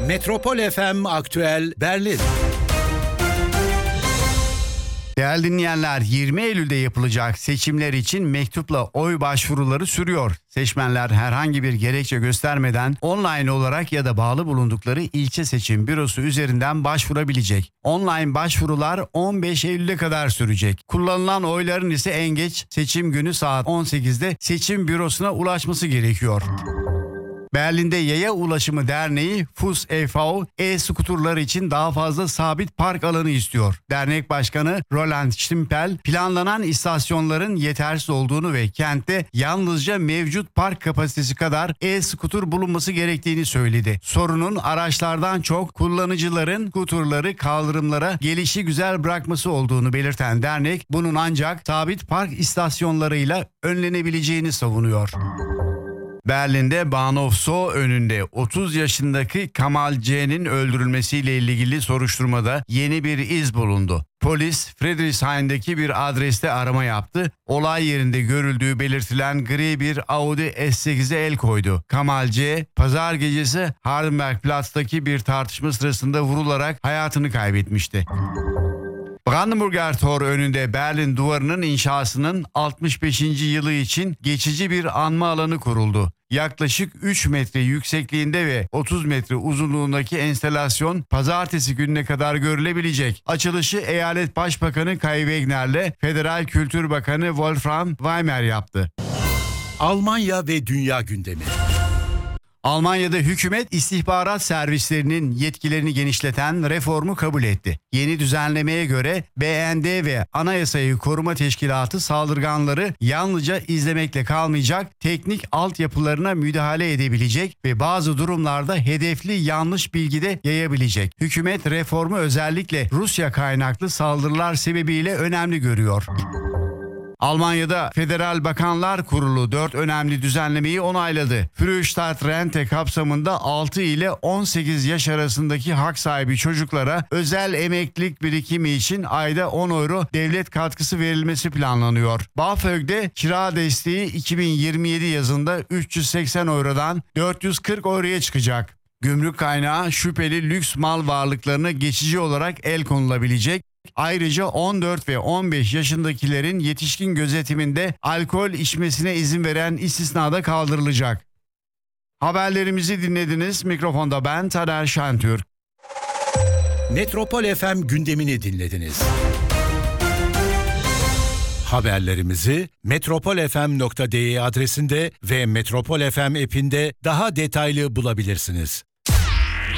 Metropol FM Aktüel Berlin. Değerli dinleyenler, 20 Eylül'de yapılacak seçimler için mektupla oy başvuruları sürüyor. Seçmenler herhangi bir gerekçe göstermeden online olarak ya da bağlı bulundukları ilçe seçim bürosu üzerinden başvurabilecek. Online başvurular 15 Eylül'e kadar sürecek. Kullanılan oyların ise en geç seçim günü saat 18'de seçim bürosuna ulaşması gerekiyor. Berlin'de Yaya Ulaşımı Derneği FUS e.V. e-skuturlar için daha fazla sabit park alanı istiyor. Dernek Başkanı Roland Stimpel, planlanan istasyonların yetersiz olduğunu ve kentte yalnızca mevcut park kapasitesi kadar e-skutur bulunması gerektiğini söyledi. Sorunun araçlardan çok kullanıcıların skuturları kaldırımlara gelişigüzel bırakması olduğunu belirten dernek, bunun ancak sabit park istasyonlarıyla önlenebileceğini savunuyor. Berlin'de Bahnhof önünde 30 yaşındaki Kamal C'nin öldürülmesiyle ilgili soruşturmada yeni bir iz bulundu. Polis, Friedrichshain'deki bir adreste arama yaptı. Olay yerinde görüldüğü belirtilen gri bir Audi S8'e el koydu. Kamal C, pazar gecesi Hardenbergplatz'taki bir tartışma sırasında vurularak hayatını kaybetmişti. Brandenburger Tor önünde Berlin Duvarı'nın inşasının 65. yılı için geçici bir anma alanı kuruldu. Yaklaşık 3 metre yüksekliğinde ve 30 metre uzunluğundaki enstalasyon pazartesi gününe kadar görülebilecek. Açılışı Eyalet Başbakanı Kai Wegner'le Federal Kültür Bakanı Wolfram Weimer yaptı. Almanya ve dünya gündemi. Almanya'da hükümet istihbarat servislerinin yetkilerini genişleten reformu kabul etti. Yeni düzenlemeye göre BND ve Anayasayı Koruma Teşkilatı saldırganları yalnızca izlemekle kalmayacak, teknik altyapılarına müdahale edebilecek ve bazı durumlarda hedefli yanlış bilgi de yayabilecek. Hükümet reformu özellikle Rusya kaynaklı saldırılar sebebiyle önemli görüyor. Almanya'da Federal Bakanlar Kurulu 4 önemli düzenlemeyi onayladı. Frühstart-Rente kapsamında 6 ile 18 yaş arasındaki hak sahibi çocuklara özel emeklilik birikimi için ayda 10 euro devlet katkısı verilmesi planlanıyor. BAföG'de kira desteği 2027 yazında 380 eurodan 440 euroya çıkacak. Gümrük kaynağı şüpheli lüks mal varlıklarına geçici olarak el konulabilecek. Ayrıca 14 ve 15 yaşındakilerin yetişkin gözetiminde alkol içmesine izin veren istisnada kaldırılacak. Haberlerimizi dinlediniz. Mikrofonda ben Taner Şentürk. Metropol FM gündemini dinlediniz. Haberlerimizi metropolfm.de adresinde ve Metropol FM app'inde daha detaylı bulabilirsiniz.